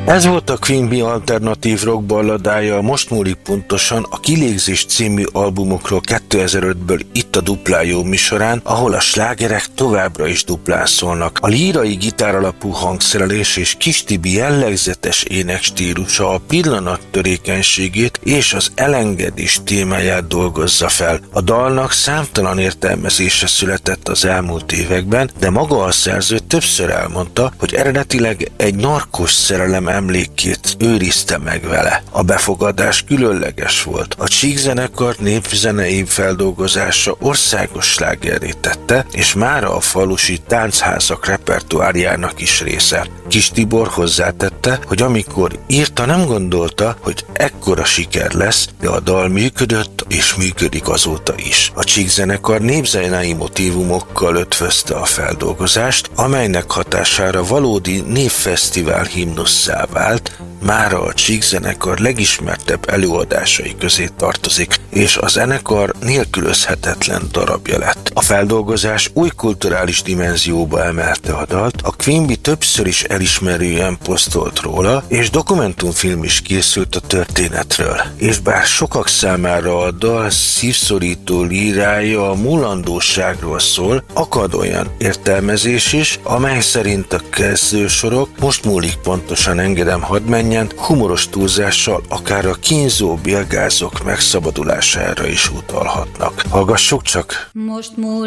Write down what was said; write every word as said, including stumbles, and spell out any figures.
Ez volt a Quimby alternatív rock balladája, a Most múlik pontosan a Kilégzés című albumokról kétezer-ötből itt a Duplán Jó műsorán, ahol a slágerek továbbra is duplán szólnak. A lírai gitáralapú hangszerelés és Kis Tibi jellegzetes énekstílusa a pillanat törékenységét és az elengedés témáját dolgozza fel. A dalnak számtalan értelmezése született az elmúlt években, de maga a szerző többször elmondta, hogy eredetileg egy narkos szerelem emlékét őrizte meg vele. A befogadás különleges volt. A Csík zenekar népzenei feldolgozása országos slágerré tette, és mára a falusi táncházak repertoárjának is része. Kis Tibor hozzátette, hogy amikor írta, nem gondolta, hogy ekkora siker lesz, de a dal működött és működik azóta is. A Csík zenekar népzenei motívumokkal ötvözte a feldolgozást, amelynek hatására valódi népfesztivál himnusszá vált, mára a Csík zenekar legismertebb előadásai közé tartozik, és a zenekar nélkülözhetetlen darabja lett. A feldolgozás új kulturális dimenzióba emelte a dalt, a Quimby többször is elismerően posztolt róla, és dokumentumfilm is készült a történetről. És bár sokak számára a dal szívszorító lírája a mulandóságról szól, akad olyan értelmezés is, amely szerint a kezdősorok Most múlik pontosan engedem hadd menjen, humoros túlzással akár a kínzó bélgázok megszabadulására is utalhatnak. Hallgassuk csak! Most múlik